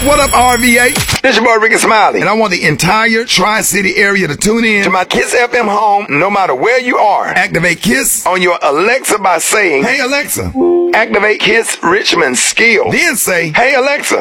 What up, RVA? This your boy Ricky Smiley. And I want the entire Tri-City area to tune in to my Kiss FM home, no matter where you are. Activate Kiss on your Alexa by saying, "Hey Alexa, activate Kiss Richmond Skill." Then say, "Hey Alexa,